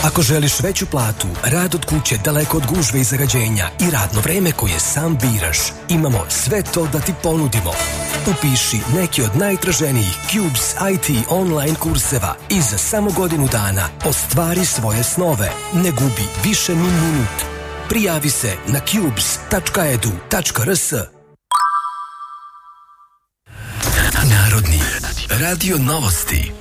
Ako želiš veću platu, rad od kuće daleko od gužve i zagađenja i radno vreme koje sam biraš, imamo sve to da ti ponudimo. Upiši neki od najtraženijih Cubes IT online kurseva i za samo godinu dana ostvari svoje snove. Ne gubi više ni minut. Prijavi se na cubes.edu.rs. Narodni radio novosti.